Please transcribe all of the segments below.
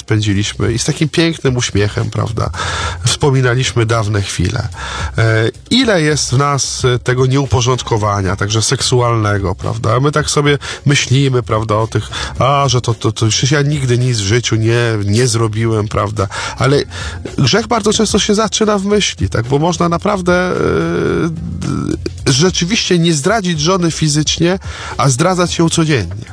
spędziliśmy i z takim pięknym uśmiechem, prawda, wspominaliśmy dawne chwile. Ile jest w nas tego nieuporządkowania, także seksualnego, prawda? My tak sobie myślimy, prawda, o tych, że to przecież ja nigdy nic w życiu nie zrobiłem, prawda? Ale grzech bardzo często się zaczyna w myśli, tak? Bo można naprawdę rzeczywiście nie zdradzić żony fizycznie, a zdradzać ją codziennie.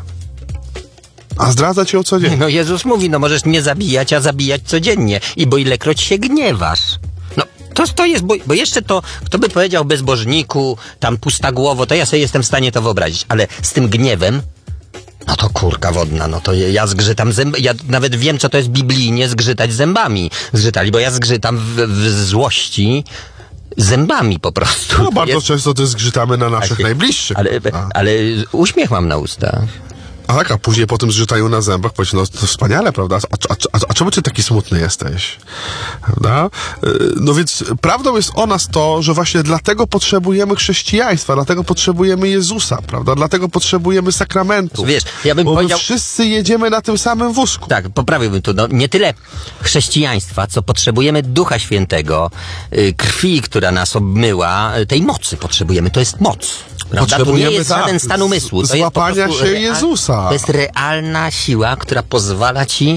No Jezus mówi, no możesz nie zabijać, a zabijać codziennie. I bo ilekroć się gniewasz. No to jest, bo jeszcze to, kto by powiedział bezbożniku, tam pusta głowo, to ja sobie jestem w stanie to wyobrazić. Ale z tym gniewem, no to kurka wodna, no to ja zgrzytam zębami. Ja nawet wiem, co to jest biblijnie zgrzytać zębami. Zgrzytali, bo ja zgrzytam w złości zębami po prostu. No bardzo często to zgrzytamy na naszych najbliższych. Ale uśmiech mam na ustach. A później po tym zgrzytają na zębach, powiedz, no to wspaniale, prawda? A czemu ty taki smutny jesteś? Prawda? No więc prawdą jest o nas to, że właśnie dlatego potrzebujemy chrześcijaństwa, dlatego potrzebujemy Jezusa, prawda? Dlatego potrzebujemy sakramentu. Wiesz, ja bym powiedział... wszyscy jedziemy na tym samym wózku. Tak, poprawiłbym tu, no nie tyle chrześcijaństwa, co potrzebujemy Ducha Świętego, krwi, która nas obmyła, tej mocy potrzebujemy, to jest moc. Prawda? To nie jest żaden stan umysłu. To złapania jest się Jezusa. To jest realna siła, która pozwala ci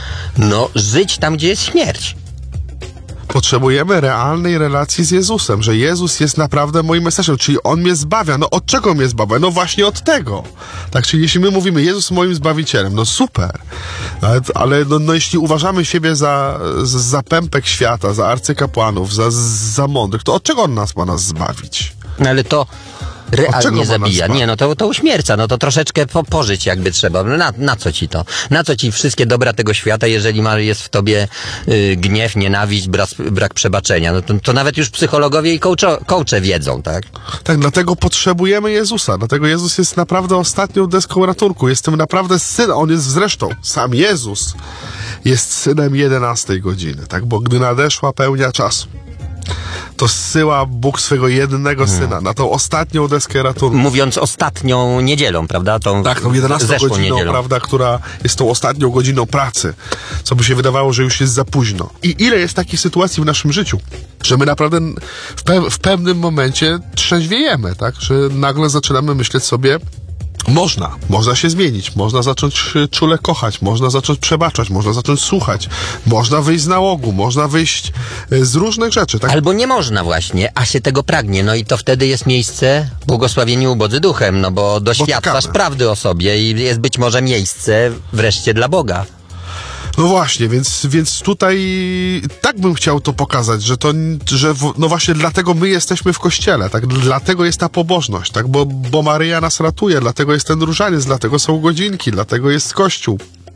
żyć tam, gdzie jest śmierć. Potrzebujemy realnej relacji z Jezusem, że Jezus jest naprawdę moim Mesjaszem, czyli On mnie zbawia. No od czego mnie zbawia? No właśnie od tego. Tak, czyli jeśli my mówimy Jezus moim Zbawicielem, no super. Ale jeśli uważamy siebie za pępek świata, za arcykapłanów, za mądrych, to od czego On ma nas zbawić? No ale to realnie zabija. Nie, no to uśmierca, no to troszeczkę pożyć jakby trzeba. Na co ci to? Na co ci wszystkie dobra tego świata, jeżeli jest w tobie gniew, nienawiść, brak przebaczenia? No to nawet już psychologowie i coache wiedzą, tak? Tak, dlatego potrzebujemy Jezusa. Dlatego Jezus jest naprawdę ostatnią deską ratunku. Jest tym naprawdę synem. On jest zresztą, sam Jezus jest synem 11 godziny, tak? Bo gdy nadeszła pełnia czasu, to zsyła Bóg swego jednego Syna na tą ostatnią deskę ratunku. Mówiąc ostatnią niedzielą, prawda? Tą 11 godziną, niedzielą, prawda, która jest tą ostatnią godziną pracy. Co by się wydawało, że już jest za późno. I ile jest takich sytuacji w naszym życiu, że my naprawdę w pewnym momencie trzeźwiejemy, tak? Że nagle zaczynamy myśleć sobie, można się zmienić, można zacząć czule kochać, można zacząć przebaczać, można zacząć słuchać, można wyjść z nałogu, można wyjść z różnych rzeczy. Tak? Albo nie można właśnie, a się tego pragnie, no i to wtedy jest miejsce błogosławieni ubodzy duchem, no bo doświadczasz prawdy o sobie i jest być może miejsce wreszcie dla Boga. No właśnie, więc tutaj tak bym chciał to pokazać, że właśnie dlatego my jesteśmy w kościele, tak? Dlatego jest ta pobożność, tak? Bo Maryja nas ratuje, dlatego jest ten różaniec, dlatego są godzinki, dlatego jest Kościół.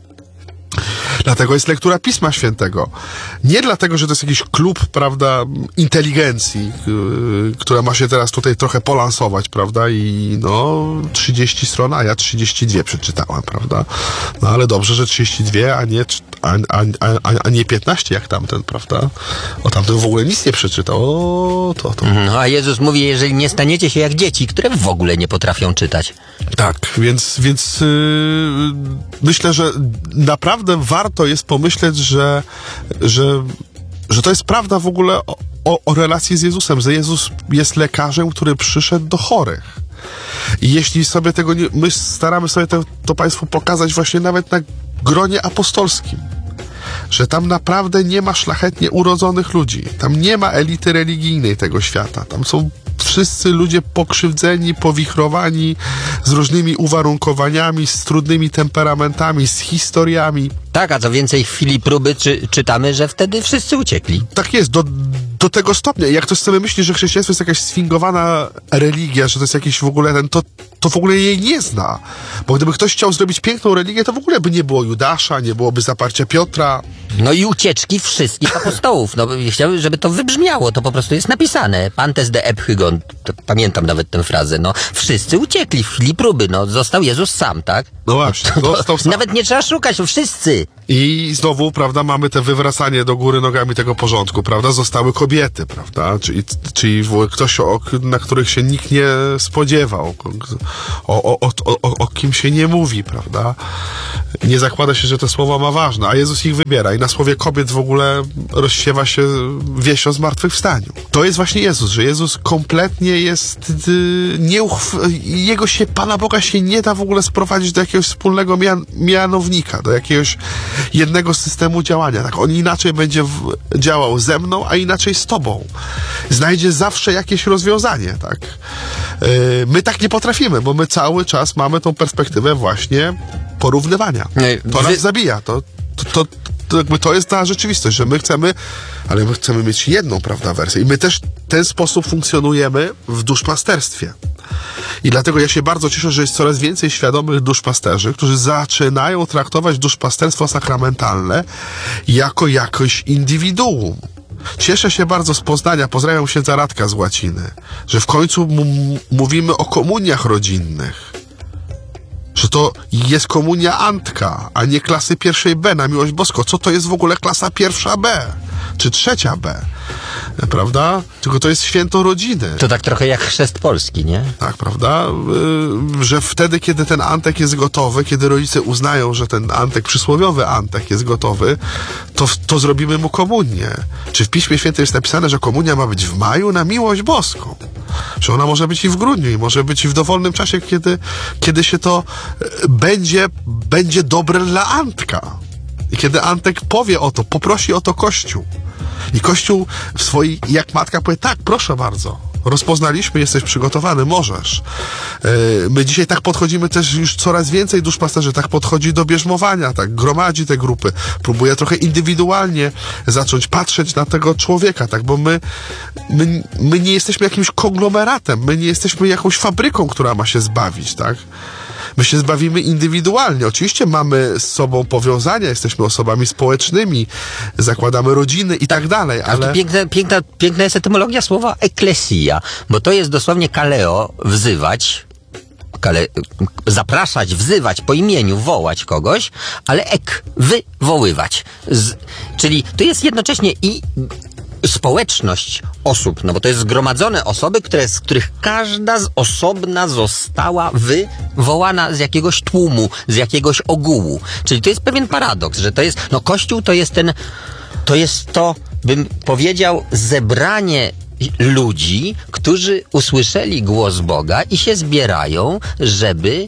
Dlatego jest lektura Pisma Świętego. Nie dlatego, że to jest jakiś klub, prawda, inteligencji, która ma się teraz tutaj trochę polansować, prawda, i 30 stron, a ja 32 przeczytałem, prawda. No ale dobrze, że 32, a nie 15 jak tamten, prawda. O tamten w ogóle nic nie przeczytał. To. No a Jezus mówi, jeżeli nie staniecie się jak dzieci, które w ogóle nie potrafią czytać. Tak, więc myślę, że naprawdę warto jest pomyśleć, że to jest prawda w ogóle o relacji z Jezusem, że Jezus jest lekarzem, który przyszedł do chorych. I jeśli sobie tego my staramy sobie to Państwu pokazać właśnie nawet na gronie apostolskim, że tam naprawdę nie ma szlachetnie urodzonych ludzi, tam nie ma elity religijnej tego świata, tam są wszyscy ludzie pokrzywdzeni, powichrowani, z różnymi uwarunkowaniami, z trudnymi temperamentami, z historiami. Tak, a co więcej, w chwili próby czytamy, że wtedy wszyscy uciekli. Tak jest, do tego stopnia. Jak ktoś sobie myśli, że chrześcijaństwo jest jakaś sfingowana religia, że to jest jakiś w ogóle to w ogóle jej nie zna. Bo gdyby ktoś chciał zrobić piękną religię, to w ogóle by nie było Judasza, nie byłoby zaparcia Piotra. No i ucieczki wszystkich apostołów. No chciałbym, żeby to wybrzmiało. To po prostu jest napisane. Pantes de ephygon. Pamiętam nawet tę frazę. No wszyscy uciekli w chwili próby. No został Jezus sam, tak? No właśnie, został sam. Nawet nie trzeba szukać, wszyscy. I znowu, prawda, mamy te wywracanie do góry nogami tego porządku, prawda? Zostały kobiety, prawda? Czyli ktoś, na których się nikt nie spodziewał, o kim się nie mówi, prawda? Nie zakłada się, że to słowo ma ważne, a Jezus ich wybiera i na słowie kobiet w ogóle rozsiewa się wieść o zmartwychwstaniu. To jest właśnie Jezus, że Jezus kompletnie jest Pana Boga się nie da w ogóle sprowadzić do jakiegoś wspólnego mianownika, do jakiegoś jednego systemu działania. Tak, on inaczej będzie działał ze mną, a inaczej z tobą. Znajdzie zawsze jakieś rozwiązanie, tak? My tak nie potrafimy, bo my cały czas mamy tą perspektywę właśnie porównywania. To nas zabija. To jest ta rzeczywistość, że my chcemy mieć jedną, prawda, wersję. I my też w ten sposób funkcjonujemy w duszpasterstwie. I dlatego ja się bardzo cieszę, że jest coraz więcej świadomych duszpasterzy, którzy zaczynają traktować duszpasterstwo sakramentalne jako jakoś indywiduum. Cieszę się bardzo z Poznania, pozdrawiam księdza Radka z Łaciny, że w końcu mówimy o komuniach rodzinnych. Że to jest komunia Antka, a nie klasy pierwszej B, na miłość boską. Co to jest w ogóle klasa pierwsza B? Czy trzecia B? Prawda? Tylko to jest święto rodziny. To tak trochę jak chrzest polski, nie? Tak, prawda? Że wtedy, kiedy ten Antek jest gotowy, kiedy rodzice uznają, że ten Antek, przysłowiowy Antek jest gotowy, to zrobimy mu komunię. Czy w Piśmie Świętym jest napisane, że komunia ma być w maju na miłość boską? Że ona może być i w grudniu, i może być i w dowolnym czasie, kiedy się to będzie dobre dla Antka. I kiedy Antek powie o to, poprosi o to Kościół. I Kościół w swojej, jak matka powie, tak, proszę bardzo, rozpoznaliśmy, jesteś przygotowany, możesz. My dzisiaj tak podchodzimy też już coraz więcej duszpasterzy, tak podchodzi do bierzmowania, tak gromadzi te grupy, próbuje trochę indywidualnie zacząć patrzeć na tego człowieka, tak, bo my nie jesteśmy jakimś konglomeratem, my nie jesteśmy jakąś fabryką, która ma się zbawić, tak. My się zbawimy indywidualnie. Oczywiście mamy z sobą powiązania, jesteśmy osobami społecznymi, zakładamy rodziny i tak dalej, ale... Piękna jest etymologia słowa eklesia, bo to jest dosłownie kaleo, wzywać, zapraszać, wzywać po imieniu, wołać kogoś, ale wywoływać. Czyli to jest jednocześnie i społeczność osób, no bo to jest zgromadzone osoby, z których każda z osobna została wywołana z jakiegoś tłumu, z jakiegoś ogółu. Czyli to jest pewien paradoks, że to jest, no Kościół to jest to, bym powiedział, zebranie ludzi, którzy usłyszeli głos Boga i się zbierają, żeby,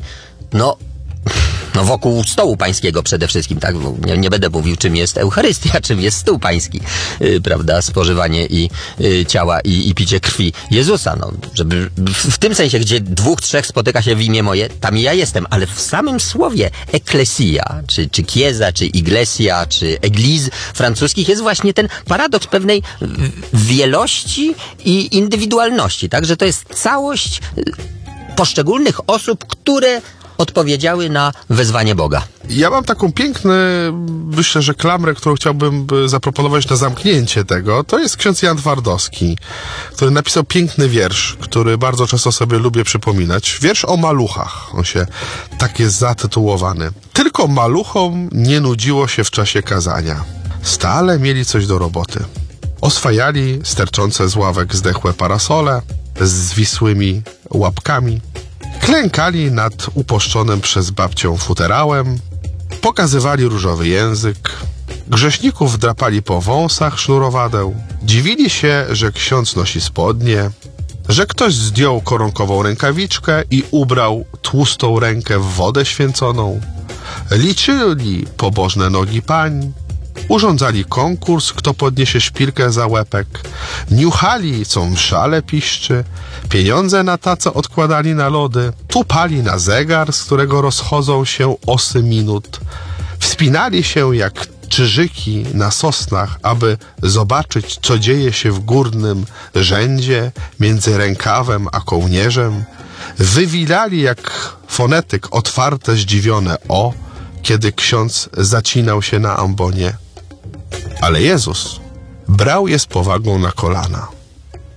wokół stołu pańskiego przede wszystkim, tak? Nie będę mówił, czym jest Eucharystia, czym jest stół pański, prawda? Spożywanie i ciała i picie krwi Jezusa, żeby w tym sensie, gdzie 2-3 spotyka się w imię moje, tam ja jestem, ale w samym słowie eklesia, czy chiesa, czy iglesia, czy église francuskich jest właśnie ten paradoks pewnej wielości i indywidualności, tak? Że to jest całość poszczególnych osób, które odpowiedziały na wezwanie Boga. Ja mam taką piękną, myślę, że klamrę, którą chciałbym zaproponować na zamknięcie tego. To jest ksiądz Jan Twardowski, który napisał piękny wiersz, który bardzo często sobie lubię przypominać. Wiersz o maluchach. On się tak jest zatytułowany. Tylko maluchom nie nudziło się w czasie kazania. Stale mieli coś do roboty. Oswajali sterczące z ławek zdechłe parasole z zwisłymi łapkami. Klękali nad uposzczonym przez babcią futerałem, pokazywali różowy język, grzeszników drapali po wąsach sznurowadeł, dziwili się, że ksiądz nosi spodnie, że ktoś zdjął koronkową rękawiczkę i ubrał tłustą rękę w wodę święconą, liczyli pobożne nogi pań, urządzali konkurs, kto podniesie szpilkę za łepek, niuchali, co mszale piszczy, pieniądze na tacę odkładali na lody, tupali na zegar, z którego rozchodzą się osy minut, wspinali się jak czyżyki na sosnach, aby zobaczyć, co dzieje się w górnym rzędzie między rękawem a kołnierzem, wywilali jak fonetyk otwarte, zdziwione o, kiedy ksiądz zacinał się na ambonie. Ale Jezus brał je z powagą na kolana.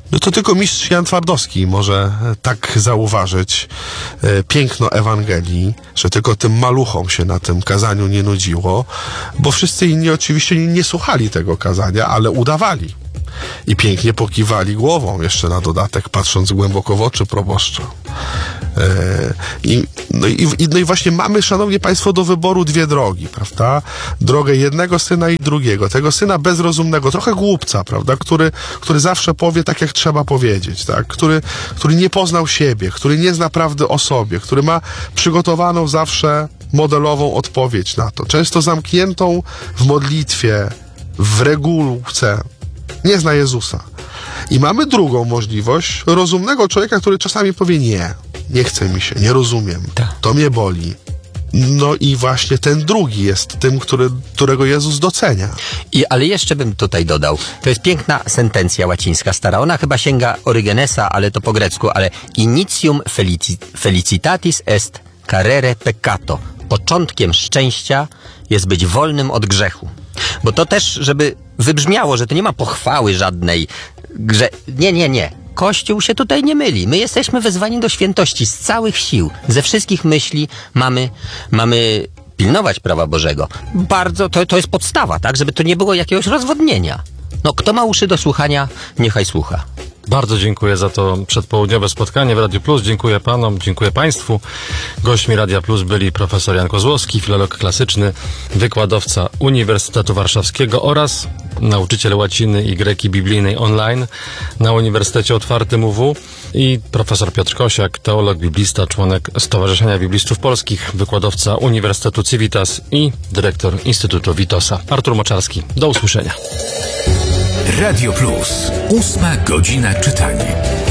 No to tylko mistrz Jan Twardowski może tak zauważyć piękno Ewangelii, że tylko tym maluchom się na tym kazaniu nie nudziło, bo wszyscy inni oczywiście nie słuchali tego kazania, ale udawali. I pięknie pokiwali głową jeszcze na dodatek, patrząc głęboko w oczy proboszcza. No i właśnie mamy, szanowni państwo, do wyboru dwie drogi, prawda? Drogę jednego syna i drugiego. Tego syna bezrozumnego, trochę głupca, prawda? Który zawsze powie tak, jak trzeba powiedzieć, tak? Który nie poznał siebie, który nie zna prawdy o sobie, który ma przygotowaną zawsze modelową odpowiedź na to. Często zamkniętą w modlitwie, w regułce. Nie zna Jezusa. I mamy drugą możliwość rozumnego człowieka, który czasami powie nie chce mi się, nie rozumiem, to mnie boli. No i właśnie ten drugi jest tym, którego Jezus docenia. Ale jeszcze bym tutaj dodał, to jest piękna sentencja łacińska stara, ona chyba sięga Orygenesa, ale to po grecku, ale initium felicitatis est carere peccato. Początkiem szczęścia jest być wolnym od grzechu. Bo to też, żeby wybrzmiało, że to nie ma pochwały żadnej, nie. Kościół się tutaj nie myli. My jesteśmy wezwani do świętości z całych sił, ze wszystkich myśli mamy pilnować prawa Bożego. Bardzo, to jest podstawa, tak, żeby to nie było jakiegoś rozwodnienia. No, kto ma uszy do słuchania, niechaj słucha. Bardzo dziękuję za to przedpołudniowe spotkanie w Radiu Plus. Dziękuję panom, dziękuję państwu. Gośćmi Radia Plus byli profesor Jan Kozłowski, filolog klasyczny, wykładowca Uniwersytetu Warszawskiego oraz nauczyciel łaciny i greki biblijnej online na Uniwersytecie Otwartym UW i profesor Piotr Kosiak, teolog, biblista, członek Stowarzyszenia Biblistów Polskich, wykładowca Uniwersytetu Civitas i dyrektor Instytutu Witosa. Artur Moczarski. Do usłyszenia. Radio Plus. 8 godzina czytania.